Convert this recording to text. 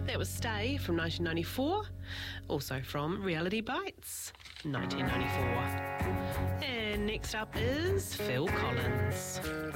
That was Stay from 1994, also from Reality Bites, 1994. And next up is Phil Collins.